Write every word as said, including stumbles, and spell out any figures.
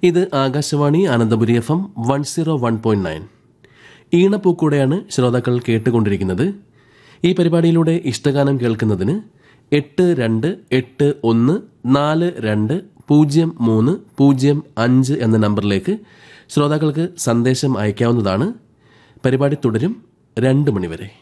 ഇത് Akashvani Ananthapuri F M one zero one point nine. ഈണപ്പൂക്കൂടെയാണ് ശ്രോതാക്കൾ കേട്ടുകൊണ്ടിരിക്കുന്നത്. ഈ പരിപാടിയിലൂടെ ഇഷ്ടഗാനം കേൾക്കുന്നതിന് എട്ട് രണ്ട് എട്ട് ഒന്ന് നാല് രണ്ട് പൂജ്യം മൂന്ന് പൂജ്യം അഞ്ച് എന്ന നമ്പറിലേക്ക് ശ്രോതാക്കൾക്ക് സന്ദേശം അയക്കാവുന്നതാണ്. പരിപാടി തുടരും രണ്ട് മണിവരെ.